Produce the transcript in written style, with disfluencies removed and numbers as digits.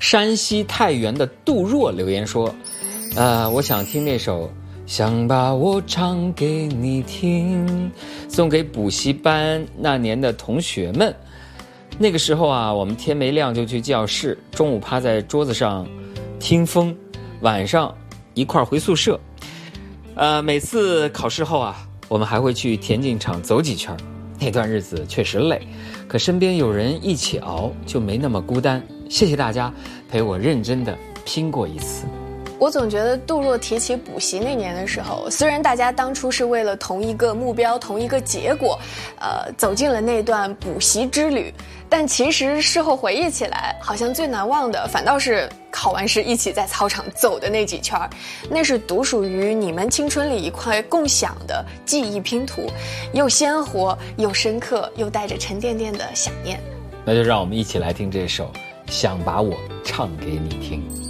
山西太原的杜若留言说，我想听那首想把我唱给你听，送给补习班那年的同学们。那个时候啊，我们天没亮就去教室，中午趴在桌子上听风，晚上一块回宿舍。每次考试后啊，我们还会去田径场走几圈。那段日子确实累，可身边有人一起熬，就没那么孤单。谢谢大家陪我认真的拼过一次。 我总觉得杜若提起补习那年的时候，虽然大家当初是为了同一个目标、同一个结果，走进了那段补习之旅，但其实事后回忆起来，好像最难忘的反倒是考完试一起在操场走的那几圈，那是独属于你们青春里一块共享的记忆拼图，又鲜活又深刻，又带着沉甸甸的想念。 那就让我们一起来听这首《想把我唱给你听》。